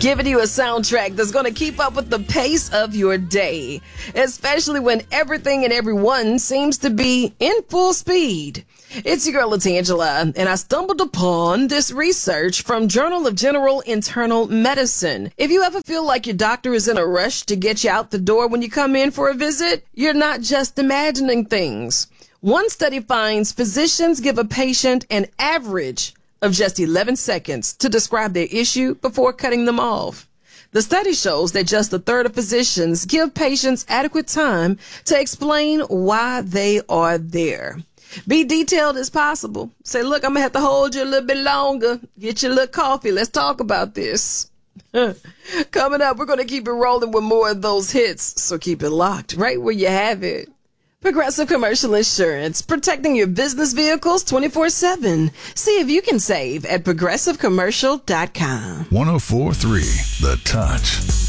Giving you a soundtrack that's going to keep up with the pace of your day, especially when everything and everyone seems to be in full speed. It's your girl, Latangela, and I stumbled upon this research from Journal of General Internal Medicine. If you ever feel like your doctor is in a rush to get you out the door when you come in for a visit, you're not just imagining things. One study finds physicians give a patient an average of just 11 seconds to describe their issue before cutting them off. The study shows that just a third of physicians give patients adequate time to explain why they are there. Be detailed as possible. Say, look, I'm going to have to hold you a little bit longer. Get you a little coffee. Let's talk about this. Coming up, we're going to keep it rolling with more of those hits. So keep it locked right where you have it. Progressive Commercial Insurance, protecting your business vehicles 24/7. See if you can save at progressivecommercial.com. 104.3 The Touch.